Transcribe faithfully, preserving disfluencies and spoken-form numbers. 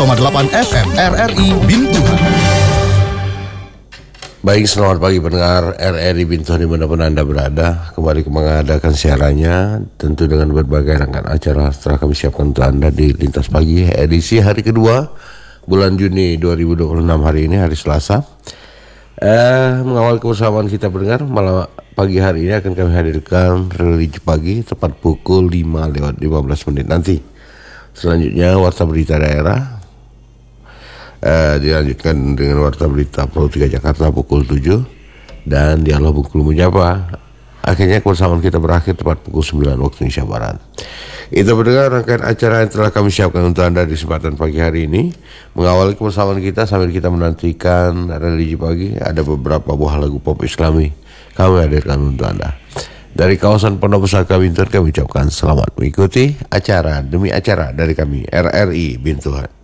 koma delapan F M R R I Bintuhan. Baik, selamat pagi pendengar R R I Bintuhan dimanapun Anda berada. Kembali mengadakan siarannya tentu dengan berbagai rangkaian acara setelah kami siapkan untuk Anda di Lintas Pagi edisi hari kedua bulan Juni dua ribu dua puluh enam. Hari ini hari Selasa. Eh, mengawal kebersamaan kita pendengar, malam pagi hari ini akan kami hadirkan religi pagi tepat pukul lima lewat lima belas menit nanti. Selanjutnya warta berita daerah eh, dilanjutkan dengan warta berita Pro tiga Jakarta pukul tujuh dan dialog Bengkulu menyapa. Akhirnya kebersamaan kita berakhir tepat pukul sembilan waktu Indonesia Barat. Itu mendengar rangkaian acara yang telah kami siapkan untuk Anda di kesempatan pagi hari ini. Mengawali kebersamaan kita sambil kita menantikan religi pagi, ada beberapa buah lagu pop Islami kami hadirkan untuk Anda. Dari kawasan Pondok Pusaka Bintuhan kami ucapkan selamat mengikuti acara demi acara dari kami R R I Bintuhan.